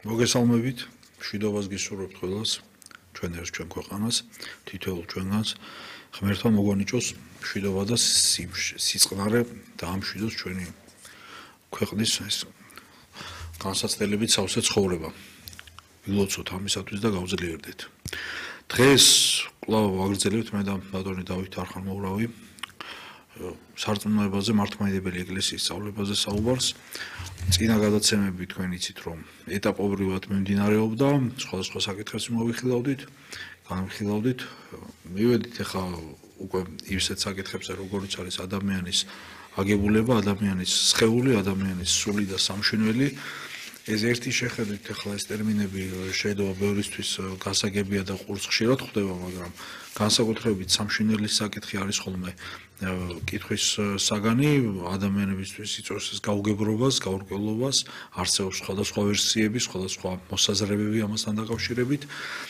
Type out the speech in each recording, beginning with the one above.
მოგესალმებით, მშვიდობას გისურვებთ ყველას, ჩვენ ერთ ჩვენ ქვეყანას, თითოეულ ჩვენგანს, ღმერთმა მოგონიჭოს მშვიდობა და სიწყნარე და ამშვიდოს ჩვენი ქვეყნის ეს განსაცდელებით სავსე ცხოვრება. ვილოცოთ ამისათვის და გავძლიერდეთ. დღეს კვლავ ვაგრძელებთ მე და ბატონი დავით არხანმოურავი სარწმუნოებაზე მართლმადიდებელი ეკლესიის სწავლებაზე საუბარს. წინა გადაცემები თქვენ იცით რომ ეტაპობრივად მიმდინარეობდა, სხვადასხვა საკითხებს მოვიხილავდით, განვიხილავდით. მივედით ახლა უკვე ისეთ საკითხებზე, როგორიც არის ადამიანის აგებულება, ადამიანის სხეული, ადამიანის სული და სამშვენელი. ეს ერთი შეხედვით ახლა ეს ტერმინები შეიძლება ბევრისთვის გასაგებია და ყურს ხშირად ხვდება, მაგრამ განსაკუთრებით სამშვენელის საკითხი არის ხოლმე კითხვის საგანი, ადამიანებისთვის იწვევს ეს გაუგებრობას, გაურკვევლობას, არსებობს სხვადასხვა ვერსიები, სხვადასხვა მოსაზრებები ამასთან დაკავშირებით.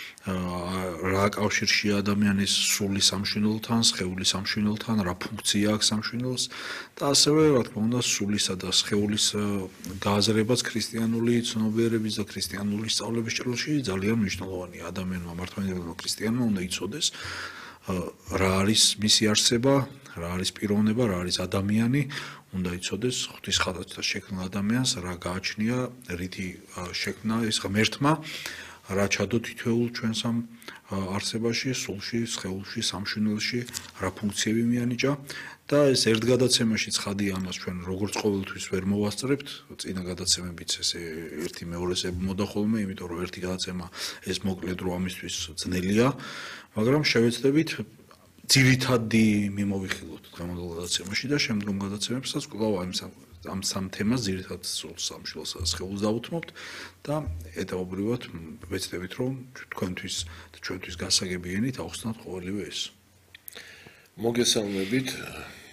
რა კავშირშია ადამიანის სული სამშვენელთან, სხეული სამშვენელთან, რა ფუნქცია აქვს სამშვენელს და ასევე რა თქმა უნდა სულისა და სხეულის გააზრებაც ქრისტიანული ცნობიერების და ქრისტიანული სწავლების ჭრილში ძალიან მნიშვნელოვანია. ადამიანმა მართლმადიდებელმა ქრისტიანმა უნდა იცოდეს რა არის მისი არსება, რა არის პიროვნება, რა არის ადამიანი, უნდა იცოდეს ღვთის ხატად შექმნილ ადამიანს, რა გააჩნია, რითი შექმნა ეს ღმერთმა, რა ჩადო თითოეულ ჩვენს ამ არსებაში, სულში, სხეულში, სამშვენელში, რა ფუნქციები მიანიჭა და ეს ერთ გადაცემაში ცხადია ამას ჩვენ როგორც ყოველთვის ვერ მოვასწრებთ, წინა გადაცემებიც ესე ერთი მეორეს ებმოდა ხოლმე, იმიტომ რომ ერთი გადაცემა ეს მოკლედ რო ამისთვის ძნელია, მაგრამ შევეცდებით ძირითადი მიმოვიხილოთ დღევანდელ გადაცემაში და შემდგომ გადაცემებსაც კვლავ ამ სამ თემას ძირითად სულს, სამშვილოსა და სხეულს დავუთმობთ და ეტაპობრივად ვეცდებით რომ თქვენთვის და ჩვენთვის გასაგებიენით ავხსნათ ყოველივე ეს. მოგესალმებით.